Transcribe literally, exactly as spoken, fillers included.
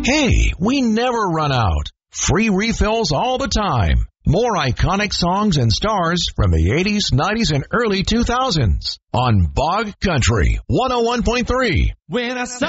Hey, we never run out. Free refills all the time. More iconic songs and stars from the eighties, nineties, and early two thousands on Bog Country one oh one point three. When I